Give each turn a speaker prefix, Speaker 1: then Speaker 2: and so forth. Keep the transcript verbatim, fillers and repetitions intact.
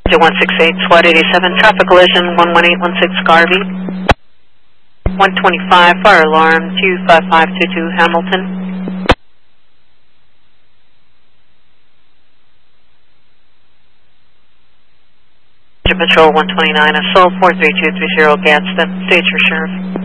Speaker 1: one six eight, SWAT eighty-seven, traffic collision, one one eight one six Garvey. one twenty-five, fire alarm, two five five two two Hamilton. Patrol one twenty-nine, assault four three two three zero Gadsden, state your sheriff.